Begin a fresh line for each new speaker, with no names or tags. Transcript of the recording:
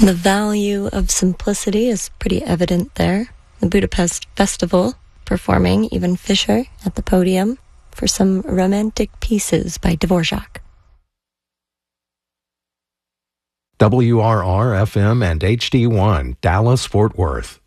The value of simplicity is pretty evident there. The Budapest Festival performing even Fischer at the podium for some romantic pieces by Dvorak.
WRR-FM and HD1, Dallas-Fort Worth.